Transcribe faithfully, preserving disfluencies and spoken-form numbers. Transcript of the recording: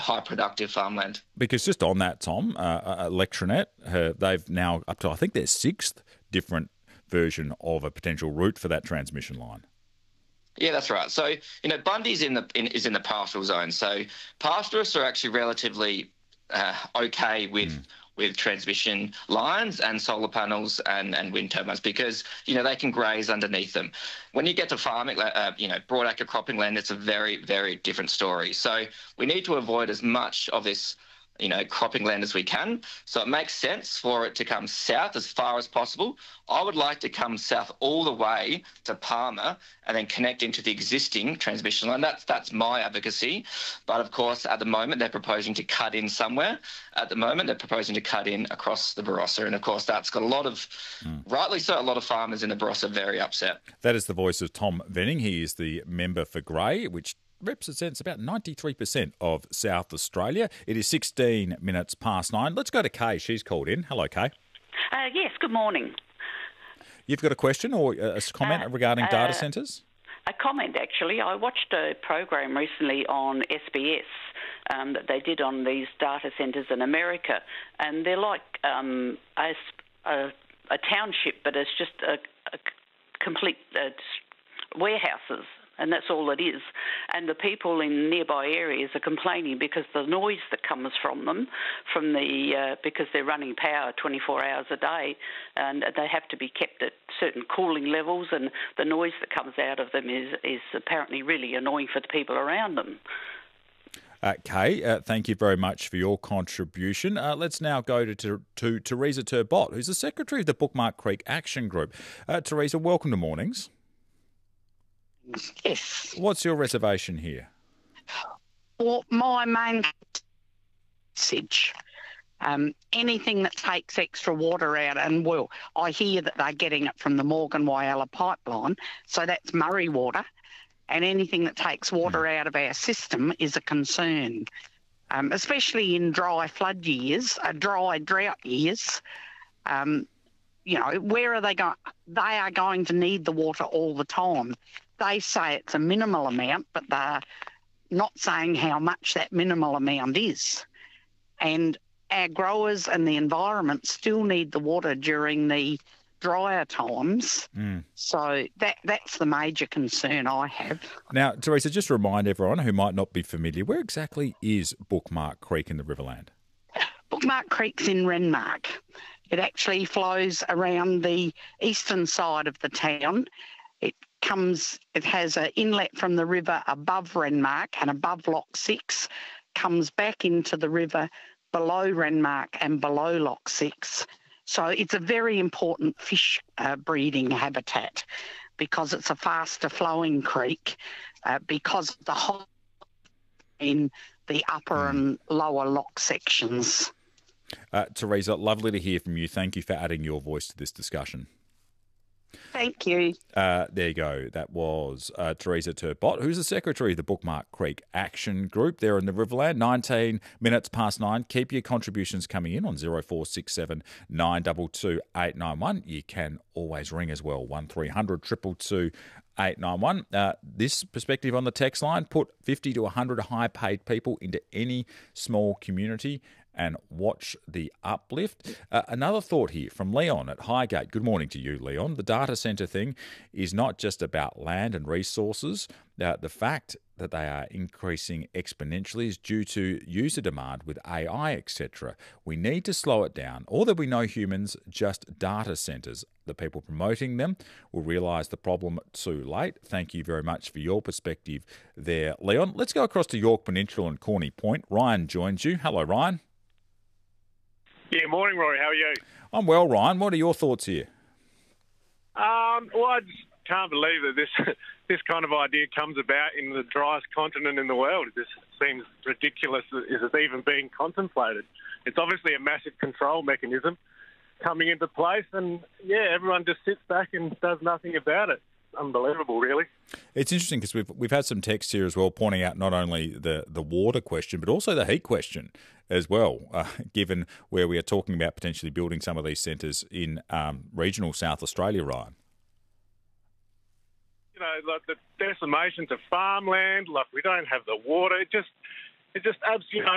high productive farmland. Because just on that, Tom, uh, uh, Electronet, uh, they've now up to, I think, their sixth different version of a potential route for that transmission line. Yeah, that's right. So, you know, Bundy's in the in, is in the pastoral zone. So pastoralists are actually relatively uh, okay with mm. with transmission lines and solar panels and, and wind turbines because, you know, they can graze underneath them. When you get to farming, uh, you know, broadacre cropping land, it's a very, very different story. So we need to avoid as much of this, you know, cropping land as we can. So it makes sense for it to come south as far as possible. I would like to come south all the way to Palmer and then connect into the existing transmission line. That's that's my advocacy. But of course, at the moment, they're proposing to cut in somewhere. At the moment, they're proposing to cut in across the Barossa. And of course, that's got a lot of, mm. rightly so, a lot of farmers in the Barossa very upset. That is the voice of Tom Venning. He is the member for Grey, which represents about ninety-three percent of South Australia. It is sixteen minutes past nine. Let's go to Kay. She's called in. Hello, Kay. Uh, yes, good morning. You've got a question or a comment uh, regarding uh, data centres? A comment, actually. I watched a program recently on S B S um, that they did on these data centres in America, and they're like um, a, a, a township, but it's just a, a complete uh, warehouses. And that's all it is. And the people in nearby areas are complaining because the noise that comes from them, from the uh, because they're running power twenty-four hours a day, and they have to be kept at certain cooling levels, and the noise that comes out of them is, is apparently really annoying for the people around them. Uh, Kay, uh, thank you very much for your contribution. Uh, let's now go to, to, to Teresa Turbot, who's the Secretary of the Bookmark Creek Action Group. Uh, Teresa, welcome to Mornings. Yes. What's your reservation here? Well, my main message, um, anything that takes extra water out, and well, I hear that they're getting it from the Morgan Whyalla pipeline, so that's Murray water, and anything that takes water mm. out of our system is a concern, um, especially in dry flood years, uh, dry drought years. Um, you know, where are they going? They are going to need the water all the time. They say it's a minimal amount, but they're not saying how much that minimal amount is. And our growers and the environment still need the water during the drier times. Mm. So that that's the major concern I have. Now, Teresa, just remind everyone who might not be familiar, where exactly is Bookmark Creek in the Riverland? Bookmark Creek's in Renmark. It actually flows around the eastern side of the town. It comes, it has an inlet from the river above Renmark and above Lock six, comes back into the river below Renmark and below Lock six. So it's a very important fish uh, breeding habitat because it's a faster flowing creek uh, because of the hot in the upper and lower lock sections. Uh, Teresa, lovely to hear from you. Thank you for adding your voice to this discussion. Thank you. Uh, there you go. That was uh, Teresa Turbot, who's the Secretary of the Bookmark Creek Action Group there in the Riverland. nineteen minutes past nine. Keep your contributions coming in on zero four six seven nine two two eight nine one. You can always ring as well, one three hundred two two two eight nine one. Uh, this perspective on the text line, put fifty to one hundred high-paid people into any small community and watch the uplift. Uh, another thought here from Leon at Highgate. Good morning to you, Leon. The data centre thing is not just about land and resources. Uh, the fact that they are increasing exponentially is due to user demand with A I, et cetera. We need to slow it down. Or that we know humans, just data centres. The people promoting them will realise the problem too late. Thank you very much for your perspective there, Leon. Let's go across to Yorke Peninsula and Corny Point. Ryan joins you. Hello, Ryan. Yeah, morning, Rory. How are you? I'm well, Ryan. What are your thoughts here? Um, well, I just can't believe that this this kind of idea comes about in the driest continent in the world. It just seems ridiculous that it's even being contemplated. It's obviously a massive control mechanism coming into place, and, yeah, everyone just sits back and does nothing about it. Unbelievable, really. It's interesting because we've we've had some text here as well pointing out not only the, the water question but also the heat question as well, uh, given where we are talking about potentially building some of these centres in um, regional South Australia, Ryan. You know, like the decimation to farmland, like we don't have the water. It just, it just absolutely, you know,